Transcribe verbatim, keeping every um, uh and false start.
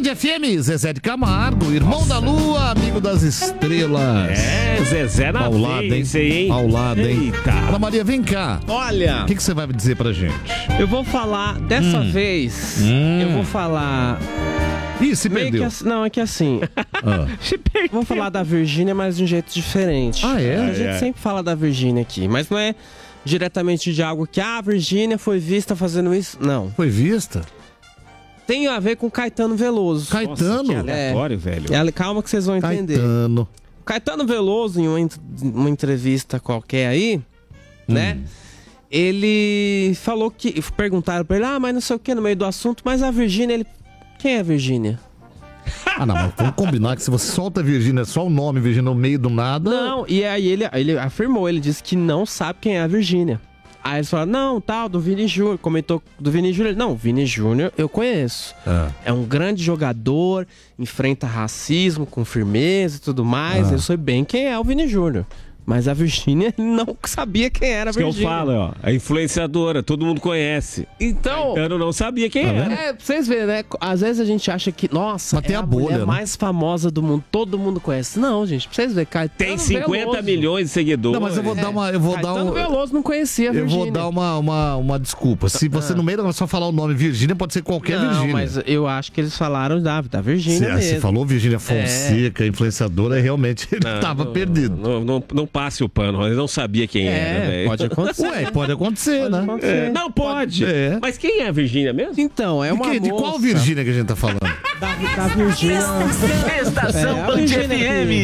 Band F M, Zezé de Camargo, irmão Nossa. da lua, amigo das estrelas. É, Zezé na vez, hein? Ao lado, hein? Eita. Ana Maria, vem cá. Olha. O que, que você vai dizer pra gente? Eu vou falar, dessa hum. vez, hum. eu vou falar... Ih, se perdeu. Assim, não, é que assim... ah. Vou falar da Virgínia, mas de um jeito diferente. Ah, é? A gente é. sempre fala da Virgínia aqui, mas não é diretamente de algo que ah, a Virgínia foi vista fazendo isso. Não. Foi vista? Tem a ver com Caetano Veloso. Caetano? Nossa, que aleatório, é, velho. É, calma que vocês vão entender. Caetano. Caetano Veloso, em uma, uma entrevista qualquer aí, hum. né? Ele falou que... Perguntaram pra ele, ah, mas não sei o que, no meio do assunto, mas a Virgínia, ele... Quem é a Virgínia? Ah, não, mas vamos combinar que se você solta a Virgínia, só o nome Virgínia no meio do nada... Não, e aí ele, ele afirmou, ele disse que não sabe quem é a Virgínia. Aí eles falaram, não, tal, do Vini Júnior, comentou do Vini Júnior. Não, o Vini Júnior eu conheço. Ah. É um grande jogador, enfrenta racismo com firmeza e tudo mais. Ah. Eu sei bem quem é o Vini Júnior. Mas a Virgínia não sabia quem era a Virgínia. Isso que eu falo, ó, a influenciadora, todo mundo conhece. Então... Eu não sabia quem tá era. É, pra vocês verem, né? Às vezes a gente acha que, nossa, mas tem é a, a bolha, mulher né? mais famosa do mundo, todo mundo conhece. Não, gente, pra vocês verem, Caetano Tem cinquenta Veloso. milhões de seguidores. Não, mas eu vou é. dar uma... Eu vou Caetano dar um... Veloso não conhecia a Eu Virgínia. vou dar uma, uma, uma desculpa. Se você ah. no meio só falar o nome Virgínia, pode ser qualquer não, Virgínia. mas eu acho que eles falaram da, da Virgínia mesmo. Você falou Virgínia Fonseca, é. influenciadora, realmente ele não, tava não, perdido. Não, não, não passe o pano, ele não sabia quem é, era, velho. Pode acontecer. Ué, pode acontecer, pode né? Acontecer. É. Não, pode. É. Mas quem é a Virgínia mesmo? Então, é uma de, que, de moça... qual Virgínia que a gente tá falando? Da, da Virgínia... Estação, Estação é, Band F M.